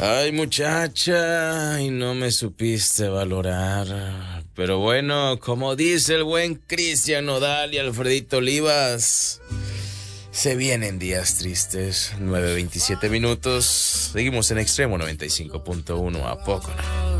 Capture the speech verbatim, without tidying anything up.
Ay, muchacha, y no me supiste valorar. Pero bueno, como dice el buen Cristian Nodal y Alfredito Olivas, se vienen días tristes. Nueve veintisiete minutos. Seguimos en Extremo noventa y cinco punto uno. ¿A poco no?